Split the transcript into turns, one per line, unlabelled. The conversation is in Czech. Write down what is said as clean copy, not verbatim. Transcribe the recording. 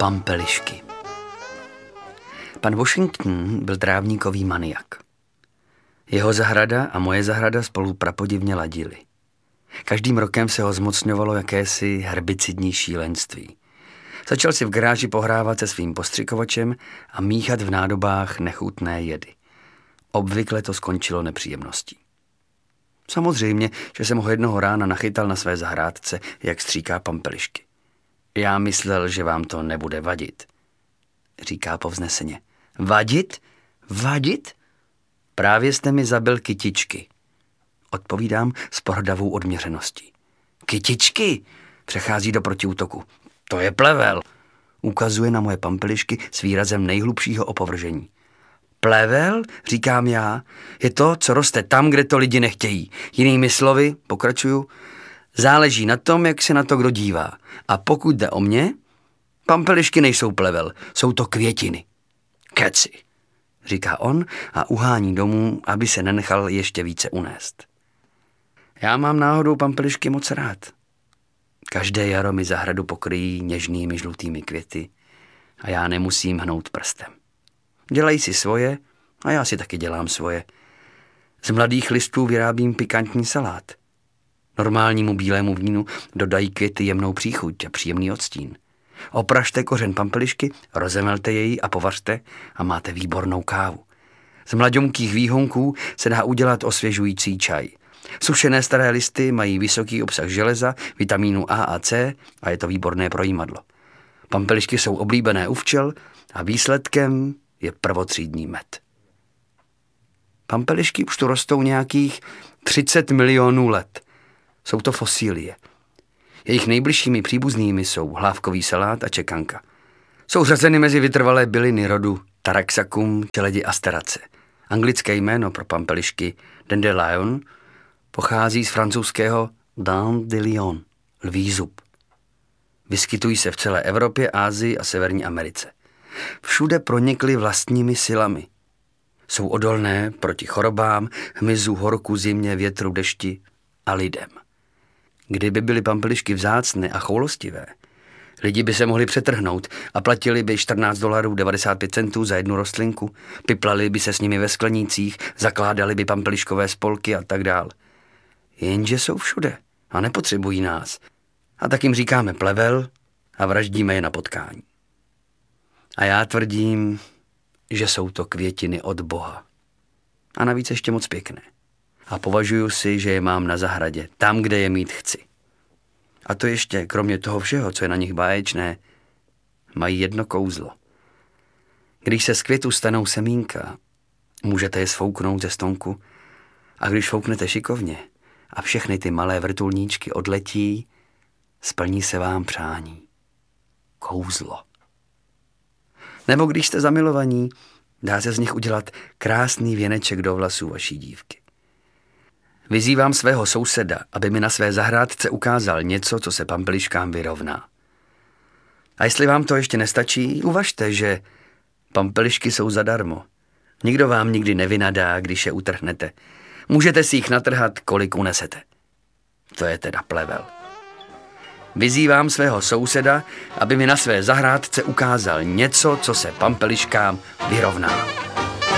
Pampelišky. Pan Washington byl trávníkový maniak. Jeho zahrada a moje zahrada spolu prapodivně ladily. Každým rokem se ho zmocňovalo jakési herbicidní šílenství. Začal si v garáži pohrávat se svým postřikovačem a míchat v nádobách nechutné jedy. Obvykle to skončilo nepříjemností. Samozřejmě, že jsem ho jednoho rána nachytal na své zahrádce, jak stříká pampelišky. Já myslel, že vám to nebude vadit, říká povzneseně. Vadit? Vadit? Právě jste mi zabil kytičky, odpovídám s pohrdavou odměřeností. Kytičky? Přechází do protiútoku. To je plevel, ukazuje na moje pampelišky s výrazem nejhlubšího opovržení. Plevel, říkám já, je to, co roste tam, kde to lidi nechtějí. Jinými slovy, pokračuju, záleží na tom, jak se na to kdo dívá. A pokud jde o mě, pampelišky nejsou plevel, jsou to květiny. Keci, říká on a uhání domů, aby se nenechal ještě více unést. Já mám náhodou pampelišky moc rád. Každé jaro mi zahradu pokryjí něžnými žlutými květy a já nemusím hnout prstem. Dělají si svoje a já si taky dělám svoje. Z mladých listů vyrábím pikantní salát. Normálnímu bílému vínu dodají květy jemnou příchuť a příjemný odstín. Opražte kořen pampelišky, rozemelte jej a povařte a máte výbornou kávu. Z mlaďonkých výhonků se dá udělat osvěžující čaj. Sušené staré listy mají vysoký obsah železa, vitamínu A a C a je to výborné pro jímadlo. Pampelišky jsou oblíbené u včel a výsledkem je prvotřídní med. Pampelišky už tu rostou nějakých 30 milionů let. Jsou to fosílie. Jejich nejbližšími příbuznými jsou hlávkový salát a čekanka. Jsou řazeny mezi vytrvalé byliny rodu Taraxacum čeledi asterace. Anglické jméno pro pampelišky dandelion pochází z francouzského dent de lion, lví zub. Vyskytují se v celé Evropě, Asii a Severní Americe. Všude pronikly vlastními silami. Jsou odolné proti chorobám, hmyzu, horku, zimě, větru, dešti a lidem. Kdyby byly pampelišky vzácné a choulostivé, lidi by se mohli přetrhnout a platili by $14,95 za jednu rostlinku, piplali by se s nimi ve sklenících, zakládali by pampeliškové spolky a tak dál. Jenže jsou všude a nepotřebují nás. A tak jim říkáme plevel a vraždíme je na potkání. A já tvrdím, že jsou to květiny od Boha. A navíc ještě moc pěkné. A považuji si, že je mám na zahradě, tam, kde je mít chci. A to ještě, kromě toho všeho, co je na nich báječné, mají jedno kouzlo. Když se z květu stanou semínka, můžete je sfouknout ze stonku a když fouknete šikovně a všechny ty malé vrtulníčky odletí, splní se vám přání. Kouzlo. Nebo když jste zamilovaní, dá se z nich udělat krásný věneček do vlasů vaší dívky. Vyzývám svého souseda, aby mi na své zahrádce ukázal něco, co se pampeliškám vyrovná. A jestli vám to ještě nestačí, uvažte, že pampelišky jsou zadarmo. Nikdo vám nikdy nevynadá, když je utrhnete. Můžete si jich natrhat, kolik unesete. To je teda plevel. Vyzývám svého souseda, aby mi na své zahrádce ukázal něco, co se pampeliškám vyrovná.